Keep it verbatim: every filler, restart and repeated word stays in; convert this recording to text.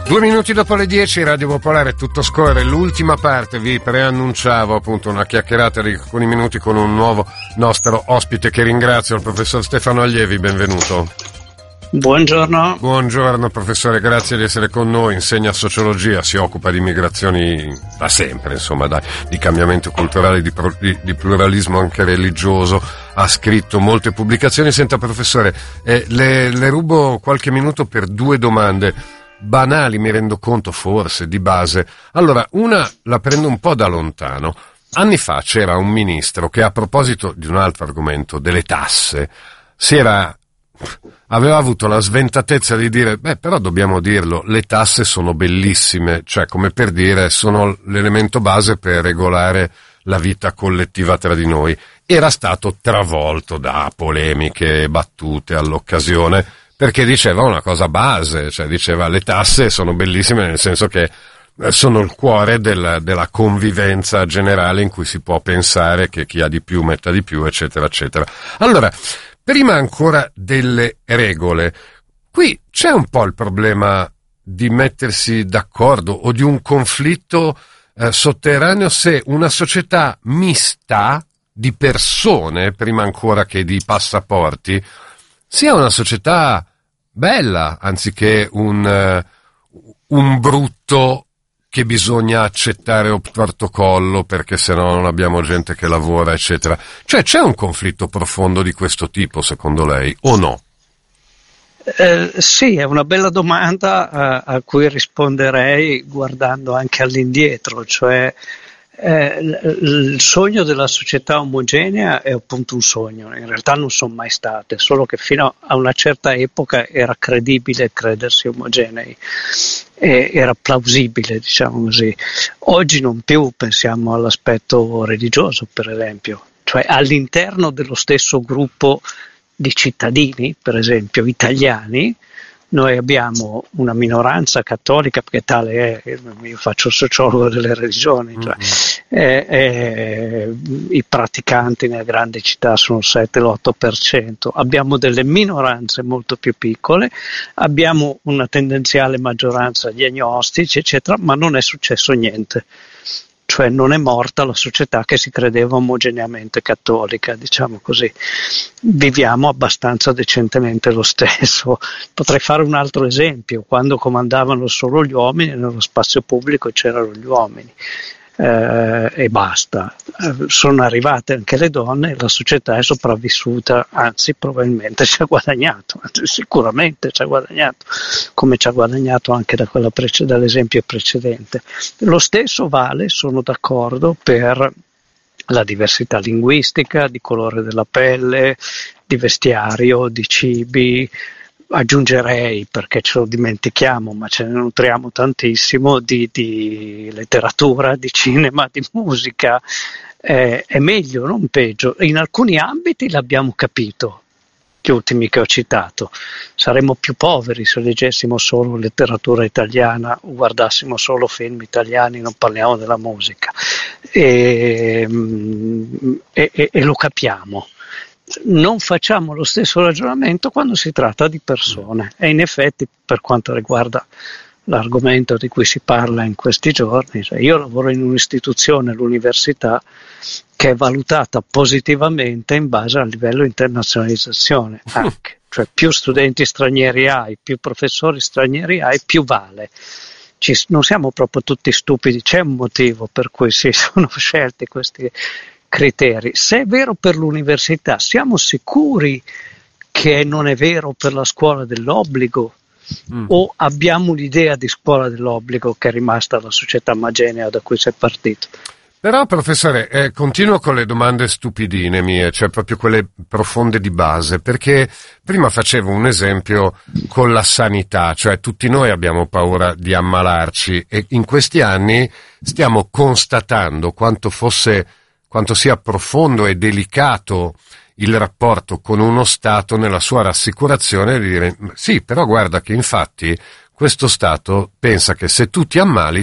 Due minuti dopo le dieci, Radio Popolare, tutto scorre. L'ultima parte, vi preannunciavo appunto una chiacchierata di alcuni minuti con un nuovo nostro ospite che ringrazio, il professor Stefano Allievi. Benvenuto. Buongiorno. Buongiorno professore, grazie di essere con noi. Insegna sociologia, si occupa di migrazioni da sempre, insomma, dai, di cambiamento culturale, di, pro, di, di pluralismo anche religioso. Ha scritto molte pubblicazioni. Senta professore, eh, le, le rubo qualche minuto per due domande banali, mi rendo conto, forse di base. Allora, una la prendo un po' da lontano. Anni fa c'era un ministro che, a proposito di un altro argomento, delle tasse, si era aveva avuto la sventatezza di dire, beh, però dobbiamo dirlo, le tasse sono bellissime, cioè come per dire sono l'elemento base per regolare la vita collettiva tra di noi. Era stato travolto da polemiche e battute all'occasione, perché diceva una cosa base, cioè diceva le tasse sono bellissime nel senso che sono il cuore del, della convivenza generale in cui si può pensare che chi ha di più metta di più, eccetera, eccetera. Allora, prima ancora delle regole, qui c'è un po' il problema di mettersi d'accordo o di un conflitto eh, sotterraneo se una società mista di persone, prima ancora che di passaporti, sia una società bella, anziché un, uh, un brutto che bisogna accettare o protocollo perché sennò non abbiamo gente che lavora, eccetera. Cioè c'è un conflitto profondo di questo tipo, secondo lei, o no? Eh, sì, è una bella domanda a, a cui risponderei guardando anche all'indietro, cioè eh, il sogno della società omogenea è appunto un sogno, in realtà non sono mai state, solo che fino a una certa epoca era credibile credersi omogenei. Era plausibile, diciamo così. Oggi non più, pensiamo all'aspetto religioso, per esempio, cioè all'interno dello stesso gruppo di cittadini, per esempio italiani, noi abbiamo una minoranza cattolica, perché tale è, io faccio il sociologo delle religioni, cioè, mm-hmm. eh, eh, i praticanti nelle grandi città sono il sette l'otto per cento, abbiamo delle minoranze molto più piccole, abbiamo una tendenziale maggioranza di agnostici, eccetera, ma non è successo niente. Cioè non è morta la società che si credeva omogeneamente cattolica, diciamo così. Viviamo abbastanza decentemente lo stesso. Potrei fare un altro esempio: quando comandavano solo gli uomini, nello spazio pubblico c'erano gli uomini eh, e basta. Eh, sono arrivate anche le donne e la società è sopravvissuta, anzi probabilmente ci ha guadagnato, anzi, sicuramente ci ha guadagnato, come ci ha guadagnato anche da quella prece- dall'esempio precedente. Lo stesso vale, sono d'accordo, per la diversità linguistica, di colore della pelle, di vestiario, di cibi. Aggiungerei, perché ce lo dimentichiamo, ma ce ne nutriamo tantissimo, di, di letteratura, di cinema, di musica. Eh, è meglio, non peggio. In alcuni ambiti l'abbiamo capito, gli ultimi che ho citato. Saremmo più poveri se leggessimo solo letteratura italiana o guardassimo solo film italiani, non parliamo della musica. E, e, e, e lo capiamo. Non facciamo lo stesso ragionamento quando si tratta di persone, e in effetti, per quanto riguarda l'argomento di cui si parla in questi giorni, cioè io lavoro in un'istituzione, l'università, che è valutata positivamente in base al livello di internazionalizzazione, anche, cioè più studenti stranieri hai, più professori stranieri hai, più vale. Ci, non siamo proprio tutti stupidi, c'è un motivo per cui si sono scelti questi criteri. Se è vero per l'università, siamo sicuri che non è vero per la scuola dell'obbligo? Mm. O abbiamo l'idea di scuola dell'obbligo che è rimasta la società omogenea da cui si è partito? Però professore, eh, continuo con le domande stupidine mie, cioè proprio quelle profonde di base, perché prima facevo un esempio con la sanità, cioè tutti noi abbiamo paura di ammalarci e in questi anni stiamo constatando quanto fosse quanto sia profondo e delicato il rapporto con uno Stato nella sua rassicurazione di dire sì, però guarda che infatti questo Stato pensa che se tu ti ammali